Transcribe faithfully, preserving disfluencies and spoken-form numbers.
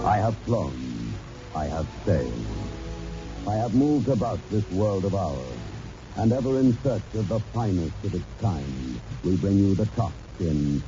I have flown. I have sailed. I have moved about this world of ours, and ever in search of the finest of its kind, we bring you the top in